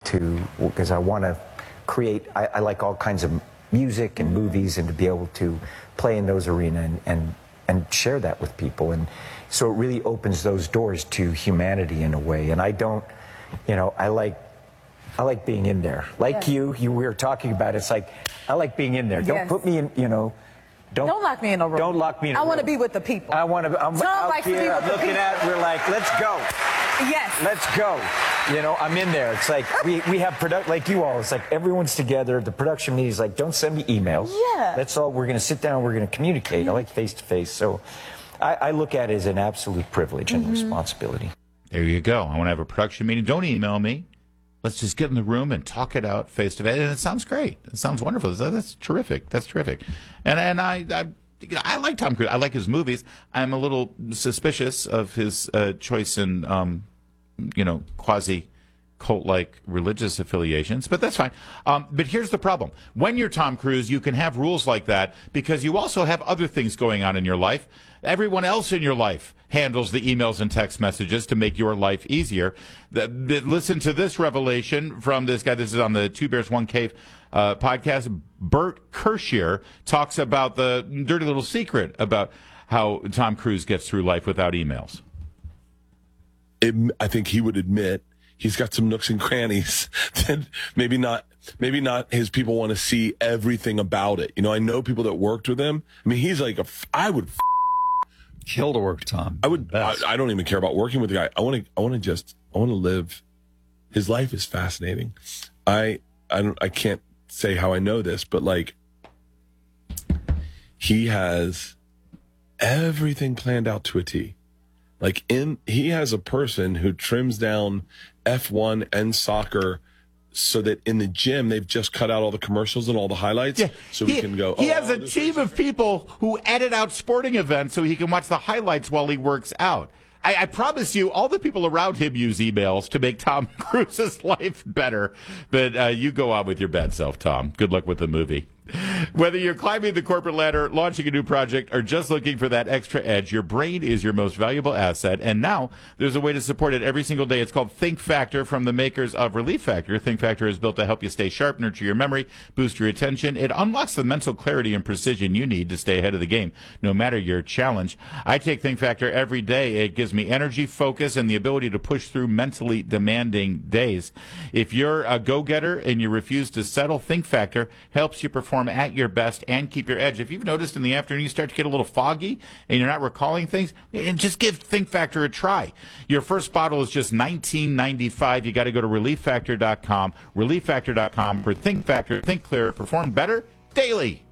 because I want to create, I like all kinds of music and movies, and to be able to play in those arenas and share that with people. And so it really opens those doors to humanity in a way. And I don't, I like being in there. Like you we were talking about, it's like, I like being in there. Don't put me in, Don't lock me in a room. Don't lock me in a room. I want to be with the people. I'm out here, I'm looking at, we're like, let's go. Yes. Let's go. I'm in there. It's like, we have like you all, it's like everyone's together. The production meeting is like, don't send me emails. Yeah. That's all. We're going to sit down, we're going to communicate. I like face-to-face. So I look at it as an absolute privilege and responsibility. There you go. I want to have a production meeting. Don't email me. Let's just get in the room and talk it out face to face. And it sounds great. It sounds wonderful. That's terrific. That's terrific. And I like Tom Cruise. I like his movies. I'm a little suspicious of his choice in, quasi cult-like religious affiliations, but that's fine. But here's the problem. When you're Tom Cruise, you can have rules like that because you also have other things going on in your life. Everyone else in your life handles the emails and text messages to make your life easier. Listen to this revelation from this guy. This is on the Two Bears, One Cave podcast. Bert Kreischer talks about the dirty little secret about how Tom Cruise gets through life without emails. I think he would admit he's got some nooks and crannies that maybe not his people want to see everything about it. I know people that worked with him. I mean, he's like I would kill to work with Tom. I don't even care about working with the guy. I want to live. His life is fascinating. I can't say how I know this, but like he has everything planned out to a T. Like he has a person who trims down F1 and soccer so that in the gym they've just cut out all the commercials and all the highlights, so we can go. He has a team of people who edit out sporting events so he can watch the highlights while he works out. I promise you, all the people around him use emails to make Tom Cruise's life better. But you go on with your bad self, Tom. Good luck with the movie. Whether you're climbing the corporate ladder, launching a new project, or just looking for that extra edge, your brain is your most valuable asset. And now there's a way to support it every single day. It's called Think Factor from the makers of Relief Factor. Think Factor is built to help you stay sharp, nurture your memory, boost your attention. It unlocks the mental clarity and precision you need to stay ahead of the game, no matter your challenge. I take Think Factor every day. It gives me energy, focus, and the ability to push through mentally demanding days. If you're a go-getter and you refuse to settle, Think Factor helps you perform at your best and keep your edge. If you've noticed in the afternoon you start to get a little foggy and you're not recalling things, and just give Think Factor a try. Your first bottle is just $19.95. You got to go to ReliefFactor.com. ReliefFactor.com for Think Factor. Think clear. Perform better daily.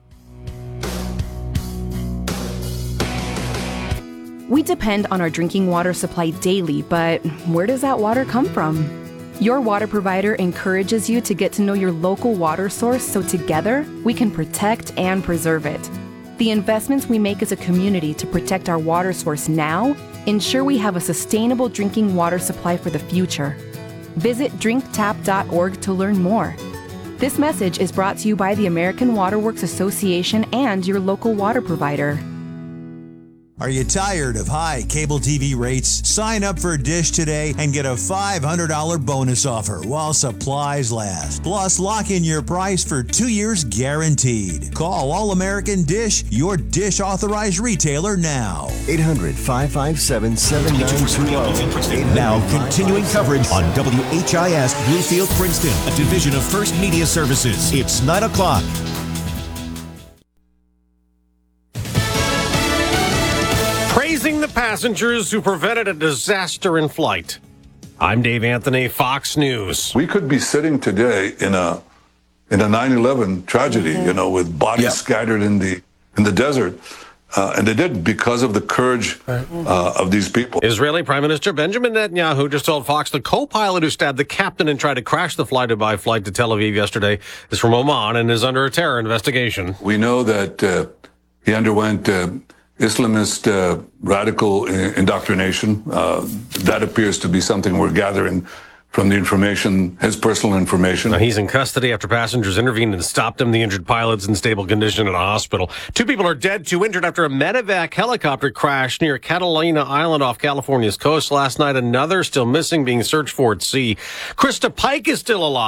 We depend on our drinking water supply daily, but where does that water come from? Your water provider encourages you to get to know your local water source so together we can protect and preserve it. The investments we make as a community to protect our water source now ensure we have a sustainable drinking water supply for the future. Visit drinktap.org to learn more. This message is brought to you by the American Water Works Association and your local water provider. Are you tired of high cable TV rates? Sign up for Dish today and get a $500 bonus offer while supplies last. Plus, lock in your price for 2 years guaranteed. Call All American Dish, your Dish authorized retailer now. 800-557-7920. Now, continuing coverage on WHIS Bluefield, Princeton, a division of First Media Services. It's 9 o'clock. Praising the passengers who prevented a disaster in flight. I'm Dave Anthony, Fox News. We could be sitting today in a 9/11 tragedy, with bodies scattered in the desert. And they did because of the courage of these people. Israeli Prime Minister Benjamin Netanyahu just told Fox the co-pilot who stabbed the captain and tried to crash the Fly-Dubai flight to Tel Aviv yesterday is from Oman and is under a terror investigation. We know that he underwent Islamist radical indoctrination. That appears to be something we're gathering from the information, his personal information. Now, he's in custody after passengers intervened and stopped him. The injured pilot's in stable condition in a hospital. 2 people are dead, 2 injured after a medevac helicopter crashed near Catalina Island off California's coast last night. Another still missing, being searched for at sea. Krista Pike is still alive.